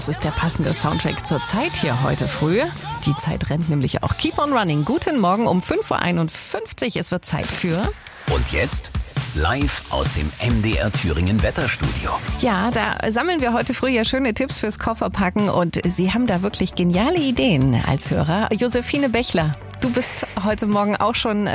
das ist der passende Soundtrack zur Zeit hier heute früh. Die Zeit rennt nämlich auch. Keep on Running. Guten Morgen um 5.51 Uhr. Es wird Zeit für... Und jetzt live aus dem MDR Thüringen Wetterstudio. Ja, da sammeln wir heute früh ja schöne Tipps fürs Kofferpacken und Sie haben da wirklich geniale Ideen als Hörer. Josephine Bechler, du bist heute Morgen auch schon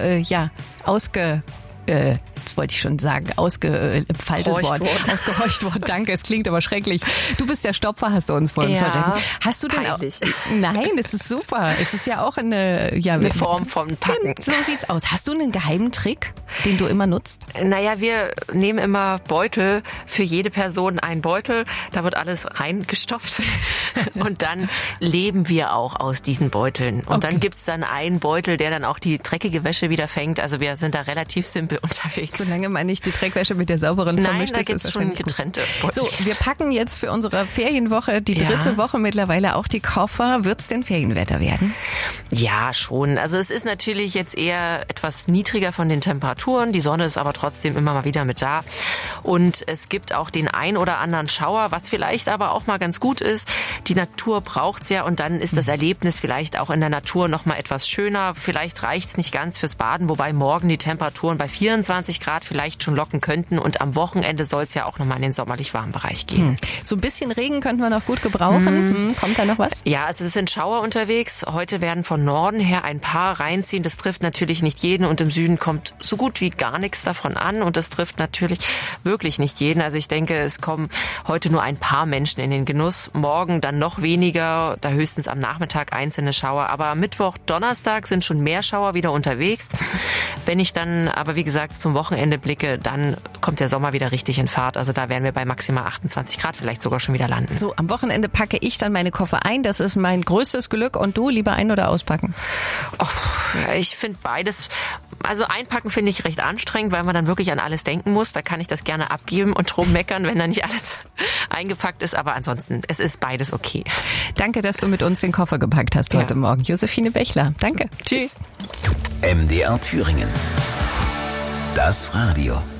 das wollte ich schon sagen, ausgefaltet worden. Ausgehorcht worden, danke, es klingt aber schrecklich. Du bist der Stopfer, hast du uns vorhin verraten. Hast du denn peinlich. Nein, es ist super. Es ist ja auch eine Form von Packen. So sieht's aus. Hast du einen geheimen Trick, den du immer nutzt? Naja, wir nehmen immer Beutel, für jede Person einen Beutel, da wird alles reingestopft und dann leben wir auch aus diesen Beuteln. Und dann gibt's dann einen Beutel, der dann auch die dreckige Wäsche wieder fängt. Also wir sind da relativ simpel unterwegs. Solange man nicht die Dreckwäsche mit der sauberen vermischt, da gibt's schon getrennte Beutel. So, wir packen jetzt für unsere Ferienwoche, die dritte Woche mittlerweile, auch die Koffer. Wird's denn Ferienwetter werden? Ja, schon. Also es ist natürlich jetzt eher etwas niedriger von den Temperaturen. Die Sonne ist aber trotzdem immer mal wieder mit da. Und es gibt auch den ein oder anderen Schauer, was vielleicht aber auch mal ganz gut ist. Die Natur braucht's ja und dann ist das Erlebnis vielleicht auch in der Natur noch mal etwas schöner. Vielleicht reicht's nicht ganz fürs Baden, wobei morgen die Temperaturen bei 24 Grad vielleicht schon locken könnten. Und am Wochenende soll es ja auch noch mal in den sommerlich warmen Bereich gehen. So ein bisschen Regen könnten wir noch gut gebrauchen. Kommt da noch was? Ja, also es sind Schauer unterwegs. Heute werden von Norden her ein paar reinziehen. Das trifft natürlich nicht jeden und im Süden kommt so gut wie gar nichts davon an. Und das trifft natürlich wirklich nicht jeden. Also ich denke, es kommen heute nur ein paar Menschen in den Genuss. Morgen dann noch weniger, da höchstens am Nachmittag einzelne Schauer. Aber Mittwoch, Donnerstag sind schon mehr Schauer wieder unterwegs. Wenn ich dann aber, wie gesagt, zum Wochenende blicke, dann kommt der Sommer wieder richtig in Fahrt. Also da werden wir bei maximal 28 Grad vielleicht sogar schon wieder landen. So, am Wochenende packe ich dann meine Koffer ein. Das ist mein größtes Glück. Und du, lieber ein- oder auspacken? Ich finde beides. Also einpacken finde ich recht anstrengend, weil man dann wirklich an alles denken muss. Da kann ich das gerne abgeben und drum meckern, wenn da nicht alles eingepackt ist. Aber ansonsten, es ist beides okay. Danke, dass du mit uns den Koffer gepackt hast heute Morgen. Josephine Bechler. Danke. Tschüss. MDR Thüringen. Das Radio.